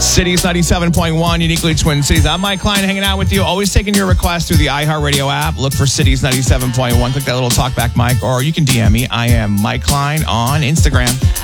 Cities 97.1, uniquely Twin Cities. I'm Mike Klein hanging out with you. Always taking your requests through the iHeartRadio app. Look for Cities 97.1. Click that little talkback mic, or you can DM me. I am Mike Klein on Instagram.